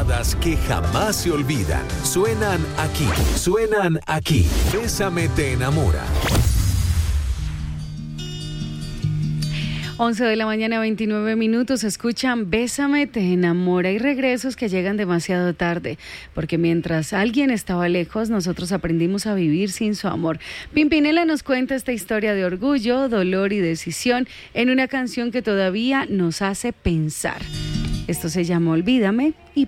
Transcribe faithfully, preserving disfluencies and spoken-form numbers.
baladas que jamás se olvidan. Suenan aquí, suenan aquí. Bésame te enamora. once de la mañana, veintinueve minutos, escuchan Bésame te enamora y regresos que llegan demasiado tarde, porque mientras alguien estaba lejos, nosotros aprendimos a vivir sin su amor. Pimpinela nos cuenta esta historia de orgullo, dolor y decisión en una canción que todavía nos hace pensar. Esto se llama Olvídame y